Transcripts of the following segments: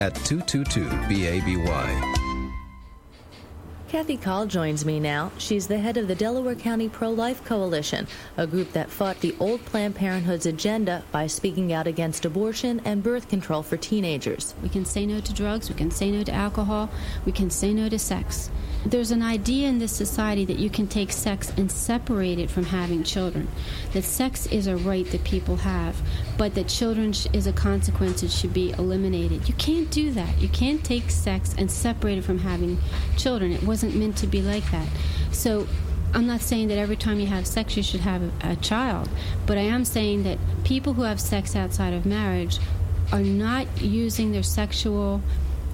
at 222-BABY. Kathy Call joins me now. She's the head of the Delaware County Pro-Life Coalition, a group that fought the old Planned Parenthood's agenda by speaking out against abortion and birth control for teenagers. We can say no to drugs, we can say no to alcohol, we can say no to sex. There's an idea in this society that you can take sex and separate it from having children, that sex is a right that people have, but that children is a consequence that should be eliminated. You can't do that. You can't take sex and separate it from having children. It wasn't meant to be like that. So I'm not saying that every time you have sex you should have a child, but I am saying that people who have sex outside of marriage are not using their sexual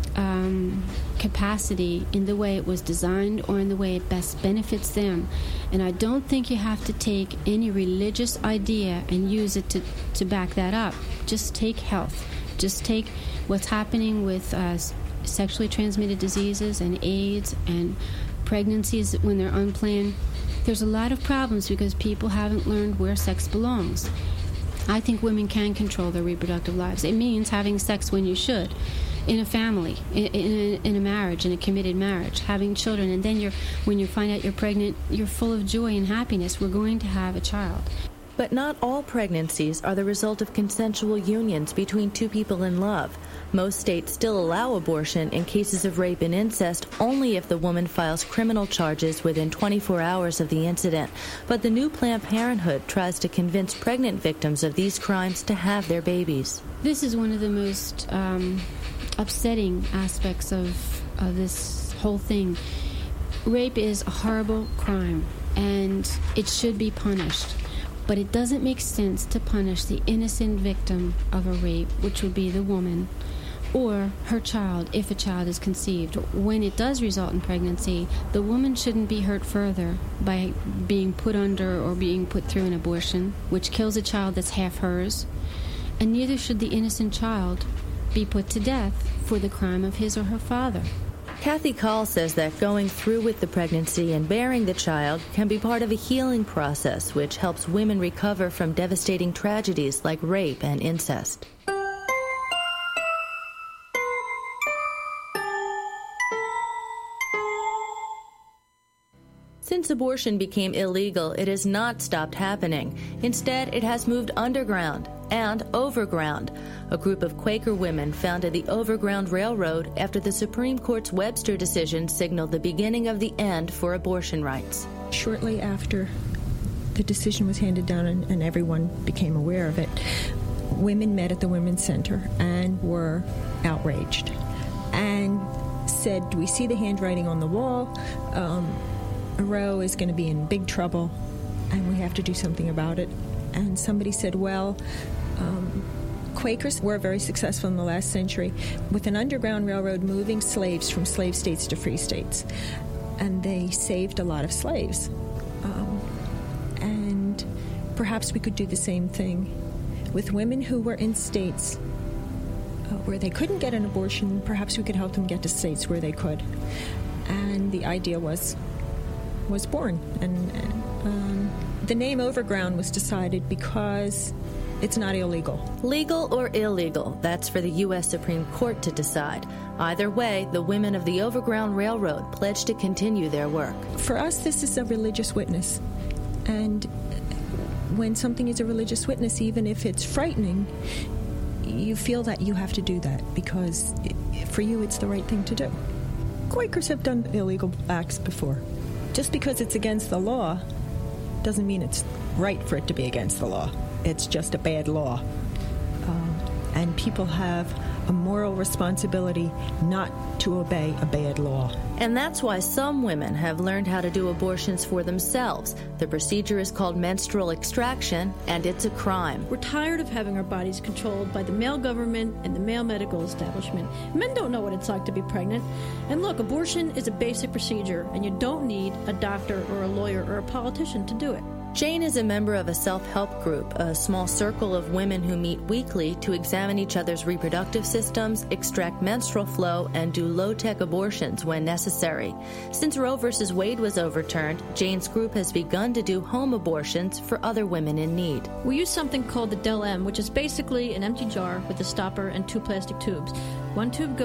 capacity in the way it was designed or in the way it best benefits them. And I don't think you have to take any religious idea and use it to back that up. Just take health. Just take what's happening with sexually transmitted diseases and AIDS and pregnancies when they're unplanned. There's a lot of problems because people haven't learned where sex belongs. I think women can control their reproductive lives. It means having sex when you should, in a family, in a marriage, in a committed marriage, having children, and then when you find out you're pregnant, you're full of joy and happiness. We're going to have a child. But not all pregnancies are the result of consensual unions between two people in love. Most states still allow abortion in cases of rape and incest only if the woman files criminal charges within 24 hours of the incident. But the new Planned Parenthood tries to convince pregnant victims of these crimes to have their babies. This is one of the most upsetting aspects of this whole thing. Rape is a horrible crime, and it should be punished. But it doesn't make sense to punish the innocent victim of a rape, which would be the woman, or her child, if a child is conceived. When it does result in pregnancy, the woman shouldn't be hurt further by being put under or being put through an abortion, which kills a child that's half hers. And neither should the innocent child be put to death for the crime of his or her father. Kathy Call says that going through with the pregnancy and bearing the child can be part of a healing process which helps women recover from devastating tragedies like rape and incest. Since abortion became illegal, it has not stopped happening. Instead, it has moved underground and overground. A group of Quaker women founded the Overground Railroad after the Supreme Court's Webster decision signaled the beginning of the end for abortion rights. Shortly after the decision was handed down and everyone became aware of it, women met at the Women's Center and were outraged and said, we see the handwriting on the wall. Roe is going to be in big trouble, and we have to do something about it. And somebody said, well, Quakers were very successful in the last century with an underground railroad moving slaves from slave states to free states. And they saved a lot of slaves. And perhaps we could do the same thing with women who were in states where they couldn't get an abortion. Perhaps we could help them get to states where they could. And the idea was born. And the name Overground was decided because it's not illegal. Legal or illegal, that's for the U.S. Supreme Court to decide. Either way, the women of the Overground Railroad pledged to continue their work. For us, this is a religious witness. And when something is a religious witness, even if it's frightening, you feel that you have to do that because for you it's the right thing to do. Quakers have done illegal acts before. Just because it's against the law doesn't mean it's right for it to be against the law. It's just a bad law. And people have a moral responsibility not to obey a bad law. And that's why some women have learned how to do abortions for themselves. The procedure is called menstrual extraction, and it's a crime. We're tired of having our bodies controlled by the male government and the male medical establishment. Men don't know what it's like to be pregnant. And look, abortion is a basic procedure, and you don't need a doctor or a lawyer or a politician to do it. Jane is a member of a self-help group, a small circle of women who meet weekly to examine each other's reproductive systems, extract menstrual flow, and do low-tech abortions when necessary. Since Roe v. Wade was overturned, Jane's group has begun to do home abortions for other women in need. We use something called the Del-M, which is basically an empty jar with a stopper and 2 plastic tubes. One tube goes